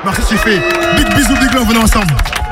Merci, fait. Big bisous, big love, on est ensemble.